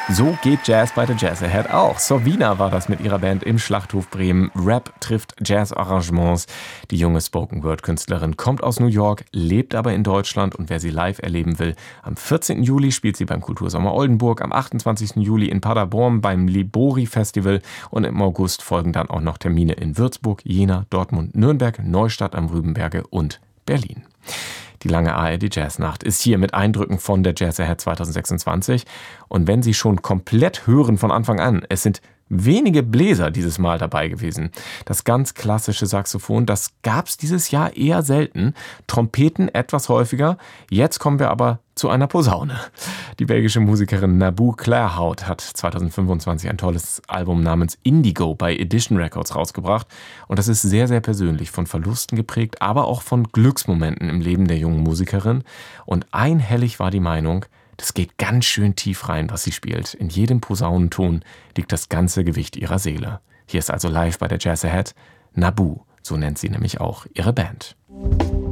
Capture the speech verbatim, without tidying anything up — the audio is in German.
So geht Jazz bei der Jazz Ahead auch. Sorvina war das mit ihrer Band im Schlachthof Bremen. Rap trifft Jazz-Arrangements. Die junge Spoken-Word-Künstlerin kommt aus New York, lebt aber in Deutschland und wer sie live erleben will, am vierzehnten Juli spielt sie beim Kultursommer Oldenburg, am achtundzwanzigsten Juli in Paderborn beim Libori Festival und im August folgen dann auch noch Termine in Würzburg, Jena, Dortmund, Nürnberg, Neustadt am Rübenberge und Berlin. Die lange A R D Jazznacht ist hier mit Eindrücken von der Jazz Ahead zweitausendsechsundzwanzig. Und wenn Sie schon komplett hören von Anfang an, es sind wenige Bläser dieses Mal dabei gewesen. Das ganz klassische Saxophon, das gab es dieses Jahr eher selten. Trompeten etwas häufiger. Jetzt kommen wir aber zu einer Posaune. Die belgische Musikerin Naboo Claerhout hat zweitausendfünfundzwanzig ein tolles Album namens Indigo bei Edition Records rausgebracht. Und das ist sehr, sehr persönlich, von Verlusten geprägt, aber auch von Glücksmomenten im Leben der jungen Musikerin. Und einhellig war die Meinung, das geht ganz schön tief rein, was sie spielt. In jedem Posaunenton liegt das ganze Gewicht ihrer Seele. Hier ist also live bei der Jazz Ahead Naboo, so nennt sie nämlich auch ihre Band.